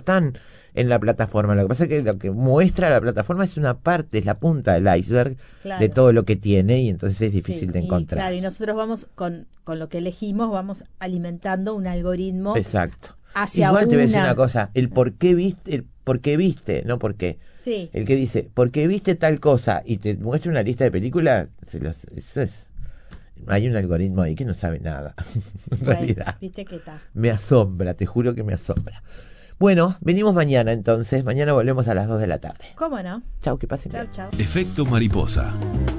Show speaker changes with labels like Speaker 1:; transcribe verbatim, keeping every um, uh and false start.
Speaker 1: están en la plataforma. Lo que pasa es que lo que muestra la plataforma es una parte, es la punta del iceberg
Speaker 2: Claro.
Speaker 1: de todo lo que tiene, y entonces es difícil
Speaker 2: Sí,
Speaker 1: de
Speaker 2: y
Speaker 1: encontrar.
Speaker 2: claro, y nosotros vamos con, con lo que elegimos, vamos alimentando un algoritmo
Speaker 1: Exacto.
Speaker 2: hacia
Speaker 1: Igual te voy a decir una
Speaker 2: una.
Speaker 1: cosa, el por qué viste, el por qué viste, no por qué.
Speaker 2: Sí,
Speaker 1: El que dice, ¿por qué viste tal cosa? Y te muestra una lista de películas, se los, eso es, hay un algoritmo ahí que no sabe nada, en
Speaker 2: bueno,
Speaker 1: realidad.
Speaker 2: viste qué tal.
Speaker 1: Me asombra, te juro que me asombra. Bueno, venimos mañana entonces, mañana volvemos a las dos de la tarde.
Speaker 2: ¿Cómo no?
Speaker 1: Chau, que pasen
Speaker 2: Chau,
Speaker 1: bien.
Speaker 2: chau.
Speaker 3: Efecto mariposa.